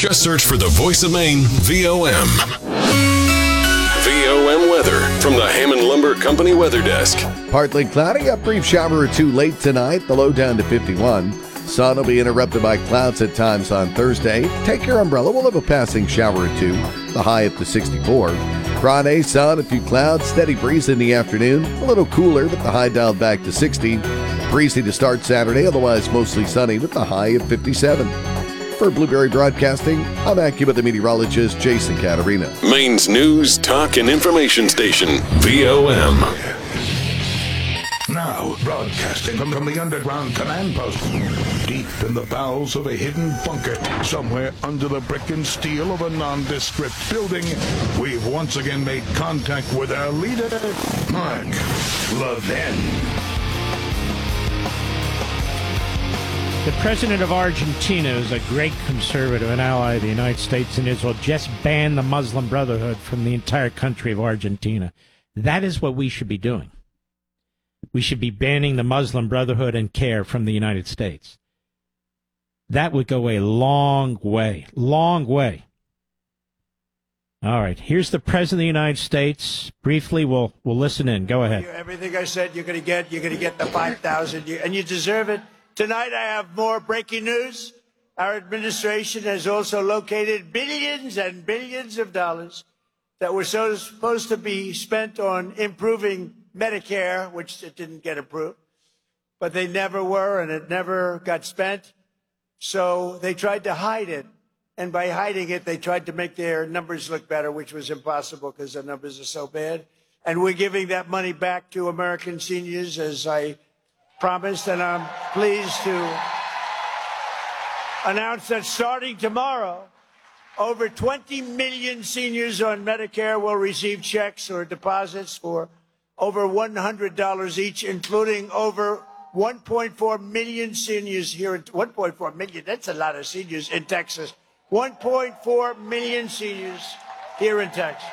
Just search for the Voice of Maine VOM. VOM weather from the Hammond Lumber Company Weather Desk. Partly cloudy, a brief shower or two late tonight, the low down to 51. Sun will be interrupted by clouds at times on Thursday. Take your umbrella, we'll have a passing shower or two, the high up to 64. Friday, sun, a few clouds, steady breeze in the afternoon, a little cooler with the high dialed back to 60. Breezy to start Saturday, otherwise mostly sunny with the high of 57. For Blueberry Broadcasting, I'm AccuWeather meteorologist Jason Caterina. Maine's news, talk, and information station, VOM. Now, broadcasting from the underground command post, deep in the bowels of a hidden bunker, somewhere under the brick and steel of a nondescript building, we've once again made contact with our leader, Mark Levin. The president of Argentina is a great conservative, an ally of the United States and Israel, just banned the Muslim Brotherhood from the entire country of Argentina. That is what we should be doing. We should be banning the Muslim Brotherhood and CARE from the United States. That would go a long way, long way. All right, here's the President of the United States. Briefly, we'll listen in. Go ahead. Everything I said you're going to get the 5,000, and you deserve it. Tonight I have more breaking news. Our administration has also located billions and billions of dollars that were supposed to be spent on improving Medicare, which it didn't get approved, but they never were, and it never got spent. So they tried to hide it, and by hiding it, they tried to make their numbers look better, which was impossible because their numbers are so bad. And we're giving that money back to American seniors, as I promised, and I'm pleased to announce that starting tomorrow, over 20 million seniors on Medicare will receive checks or deposits for over $100 each, including over 1.4 million seniors here. 1.4 million, that's a lot of seniors in Texas. 1.4 million seniors here in Texas.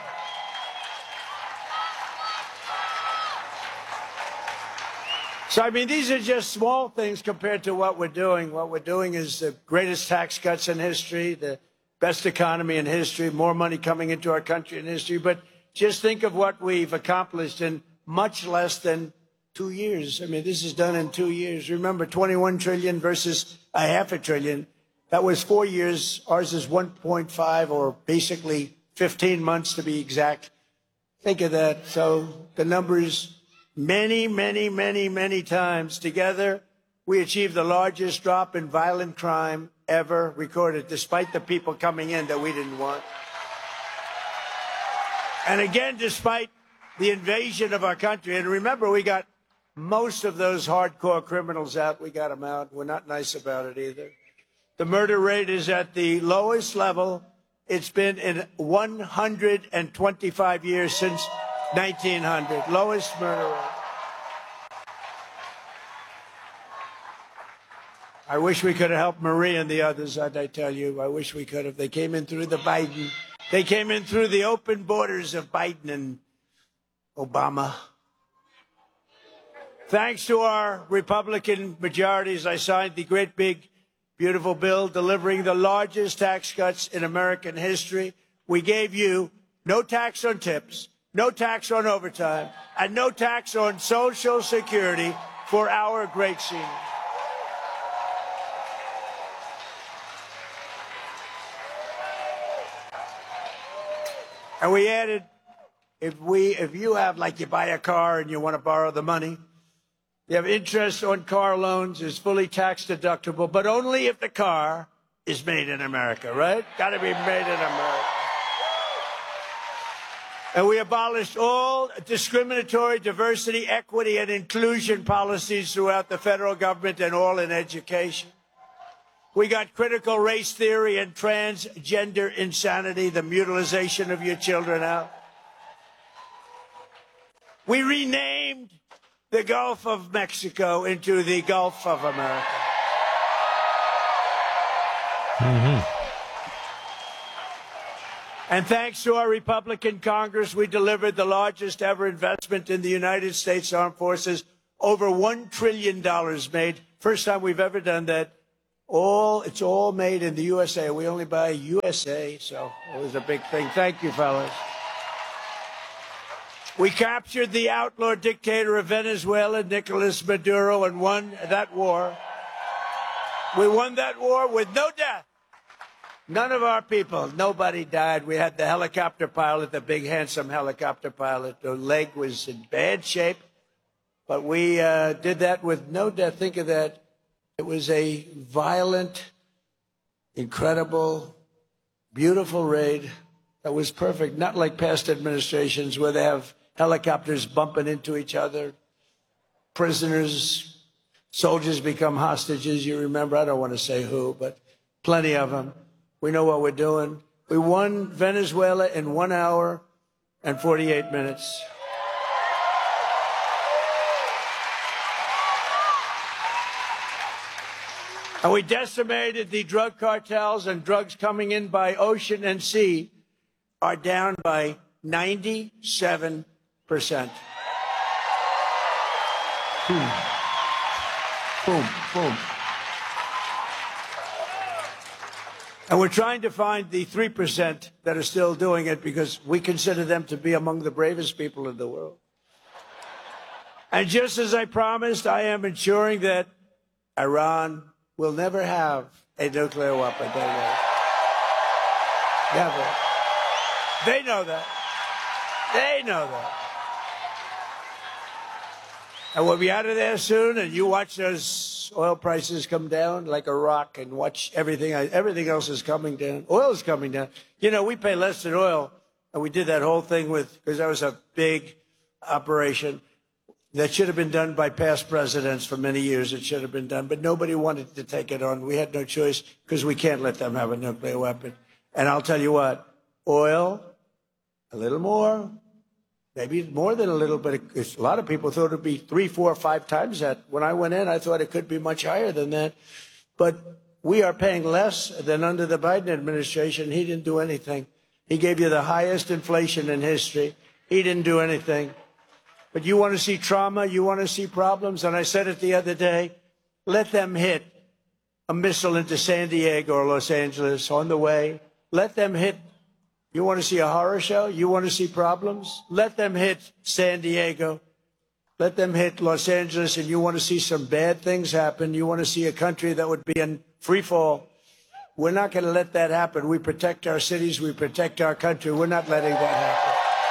So, I mean, these are just small things compared to what we're doing. What we're doing is the greatest tax cuts in history, the best economy in history, more money coming into our country in history. But just think of what we've accomplished in much less than 2 years. I mean, this is done in 2 years. Remember, 21 trillion versus a half a trillion. That was 4 years. Ours is 1.5, or basically 15 months to be exact. Think of that. So the numbers, many, many, many, many times together, we achieved the largest drop in violent crime ever recorded, despite the people coming in that we didn't want. And again, despite the invasion of our country. And remember, we got most of those hardcore criminals out. We got them out. We're not nice about it either. The murder rate is at the lowest level it's been in 125 years, since 1900. Lowest murder rate. I wish we could have helped Marie and the others, I tell you. I wish we could have. They came in through the Biden. They came in through the open borders of Biden and Obama. Thanks to our Republican majorities, I signed the great big beautiful bill delivering the largest tax cuts in American history. We gave you no tax on tips, no tax on overtime, and no tax on Social Security for our great seniors. And we added, if you have, like, you buy a car and you want to borrow the money, you have interest on car loans is fully tax deductible, but only if the car is made in America, right? Got to be made in America. And we abolished all discriminatory diversity, equity, and inclusion policies throughout the federal government and all in education. We got critical race theory and transgender insanity, the mutilization of your children, out. We renamed the Gulf of Mexico into the Gulf of America. And thanks to our Republican Congress, we delivered the largest ever investment in the United States Armed Forces, over $1 trillion made. First time we've ever done that. It's all made in the USA. We only buy USA, so it was a big thing. Thank you, fellas. We captured the outlaw dictator of Venezuela, Nicolas Maduro, and won that war. We won that war with no death. None of our people, nobody died. We had the helicopter pilot, the big, handsome helicopter pilot. The leg was in bad shape, but we did that with no death. Think of that. It was a violent, incredible, beautiful raid that was perfect, not like past administrations where they have helicopters bumping into each other, prisoners, soldiers become hostages. You remember, I don't want to say who, but plenty of them. We know what we're doing. We won Venezuela in 1 hour and 48 minutes. And we decimated the drug cartels, and drugs coming in by ocean and sea are down by 97%. Boom. Boom, boom. And we're trying to find the 3% that are still doing it because we consider them to be among the bravest people in the world. And just as I promised, I am ensuring that Iran will never have a nuclear weapon. They will. Never. They know that. They know that. And we'll be out of there soon, and you watch those oil prices come down like a rock, and watch everything. Everything else is coming down. Oil is coming down. You know, we pay less than oil, and we did that whole thing because that was a big operation that should have been done by past presidents for many years. It should have been done, but nobody wanted to take it on. We had no choice because we can't let them have a nuclear weapon. And I'll tell you what, oil, a little more, maybe more than a little bit. A lot of people thought it would be 3, 4, 5 times that. When I went in, I thought it could be much higher than that. But we are paying less than under the Biden administration. He didn't do anything. He gave you the highest inflation in history. He didn't do anything. But you want to see trauma, you want to see problems, and I said it the other day, let them hit a missile into San Diego or Los Angeles on the way. Let them hit. You want to see a horror show? You want to see problems? Let them hit San Diego. Let them hit Los Angeles, and you want to see some bad things happen. You want to see a country that would be in free fall. We're not going to let that happen. We protect our cities. We protect our country. We're not letting that happen.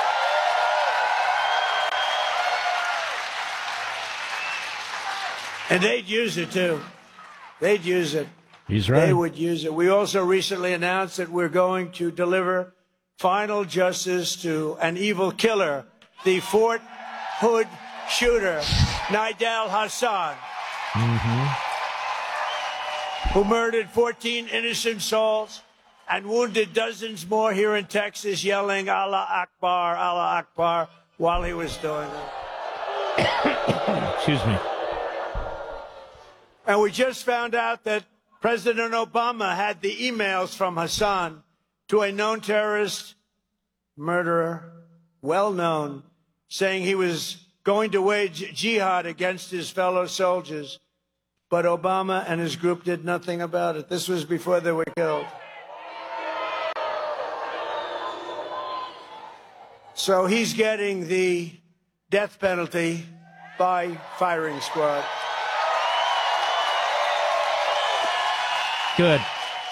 And they'd use it, too. They'd use it. He's right. They would use it. We also recently announced that we're going to deliver final justice to an evil killer, the Fort Hood shooter, Nidal Hasan, who murdered 14 innocent souls and wounded dozens more here in Texas, yelling Allah Akbar, while he was doing it. Excuse me. And we just found out that President Obama had the emails from Hassan to a known terrorist murderer, well known, saying he was going to wage jihad against his fellow soldiers. But Obama and his group did nothing about it. This was before they were killed. So he's getting the death penalty by firing squad. Good.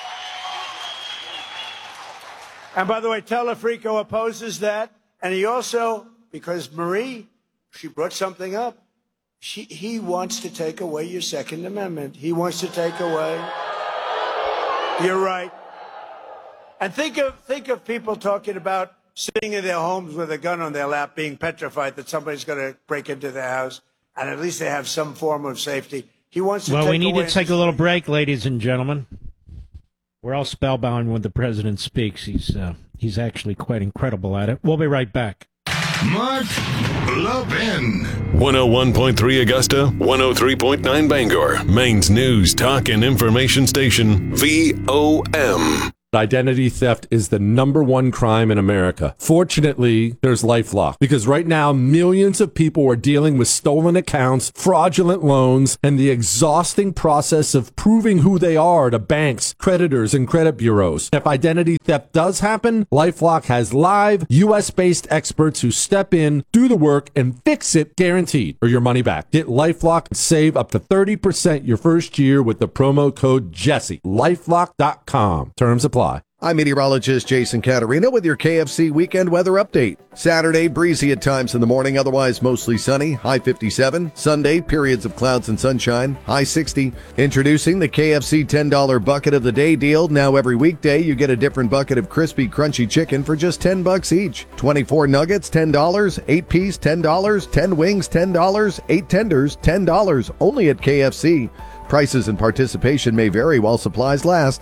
And by the way, Telefrico opposes that. And he also, because Marie, she brought something up. He wants to take away your Second Amendment. He wants to take away. You're right. And think of people talking about sitting in their homes with a gun on their lap, being petrified that somebody's going to break into their house, and at least they have some form of safety. He wants to. Well, we need to take a little break, ladies and gentlemen. We're all spellbound when the president speaks. He's actually quite incredible at it. We'll be right back. Mark Levin. 101.3 Augusta, 103.9 Bangor, Maine's news, talk, and information station, VOM. Identity theft is the number one crime in America. Fortunately, there's LifeLock, because right now millions of people are dealing with stolen accounts, fraudulent loans, and the exhausting process of proving who they are to banks, creditors, and credit bureaus. If identity theft does happen, LifeLock has live, U.S.-based experts who step in, do the work, and fix it guaranteed, or your money back. Get LifeLock and save up to 30% your first year with the promo code Jesse. LifeLock.com. Terms apply. I'm meteorologist Jason Caterina with your KFC weekend weather update. Saturday, breezy at times in the morning, otherwise mostly sunny, high 57. Sunday, periods of clouds and sunshine, high 60. Introducing the KFC $10 bucket of the day deal. Now every weekday, you get a different bucket of crispy, crunchy chicken for just $10 each. 24 nuggets, $10. 8 piece, $10. 10 wings, $10. 8 tenders, $10. Only at KFC. Prices and participation may vary while supplies last.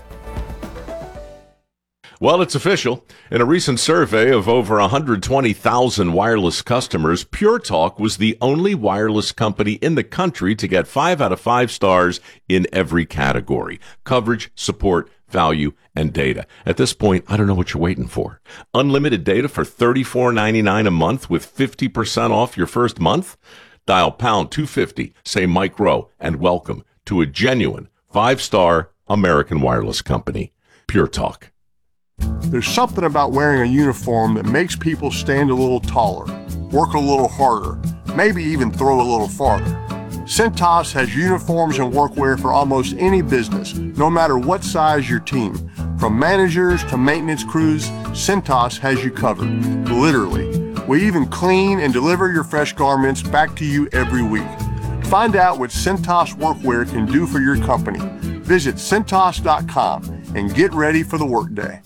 Well, it's official. In a recent survey of over 120,000 wireless customers, Pure Talk was the only wireless company in the country to get 5 out of 5 stars in every category: coverage, support, value, and data. At this point, I don't know what you're waiting for. Unlimited data for $34.99 a month with 50% off your first month? Dial pound 250, say Mike Rowe, and welcome to a genuine 5-star American wireless company. Pure Talk. There's something about wearing a uniform that makes people stand a little taller, work a little harder, maybe even throw a little farther. Cintas has uniforms and workwear for almost any business, no matter what size your team. From managers to maintenance crews, Cintas has you covered, literally. We even clean and deliver your fresh garments back to you every week. Find out what Cintas workwear can do for your company. Visit Cintas.com and get ready for the workday.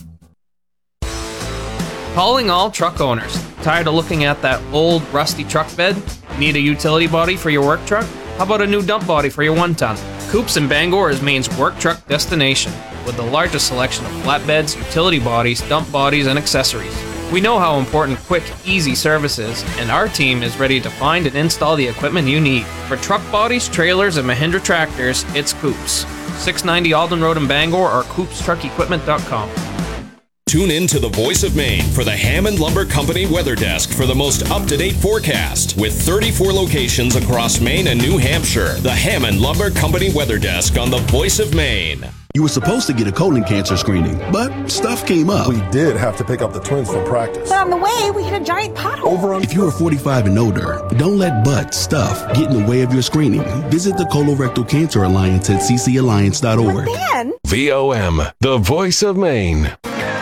Calling all truck owners. Tired of looking at that old, rusty truck bed? Need a utility body for your work truck? How about a new dump body for your 1-ton? Coops in Bangor is Maine's work truck destination, with the largest selection of flatbeds, utility bodies, dump bodies, and accessories. We know how important quick, easy service is, and our team is ready to find and install the equipment you need. For truck bodies, trailers, and Mahindra tractors, it's Coops. 690 Alden Road in Bangor or CoopsTruckEquipment.com. Tune in to the Voice of Maine for the Hammond Lumber Company Weather Desk for the most up-to-date forecast. With 34 locations across Maine and New Hampshire, the Hammond Lumber Company Weather Desk on the Voice of Maine. You were supposed to get a colon cancer screening, but stuff came up. We did have to pick up the twins from practice. But on the way, we hit a giant pothole. If you are 45 and older, don't let butt stuff get in the way of your screening. Visit the Colorectal Cancer Alliance at ccalliance.org. VOM, the Voice of Maine.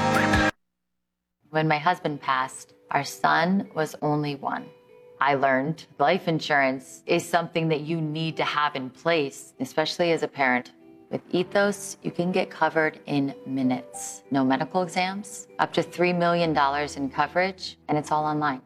When my husband passed, our son was only 1. I learned life insurance is something that you need to have in place, especially as a parent. With Ethos, you can get covered in minutes. No medical exams, up to $3 million in coverage, and it's all online.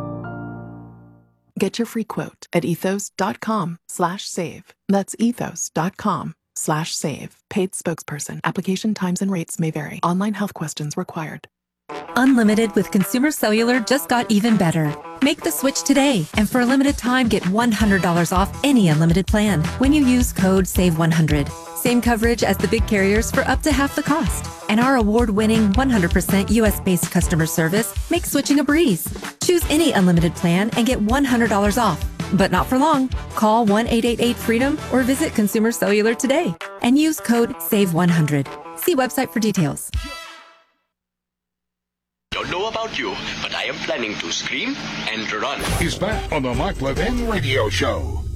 Get your free quote at ethos.com/save. That's ethos.com/save. Paid spokesperson. Application times and rates may vary. Online health questions required. Unlimited with Consumer Cellular just got even better. Make the switch today, and for a limited time, get $100 off any unlimited plan when you use code SAVE100. Same coverage as the big carriers for up to half the cost. And our award-winning 100% US-based customer service makes switching a breeze. Choose any unlimited plan and get $100 off. But not for long. Call 1-888-FREEDOM or visit Consumer Cellular today and use code SAVE100. See website for details. Don't know about you, but I am planning to scream and run. He's back on the Mark Levin Radio Show.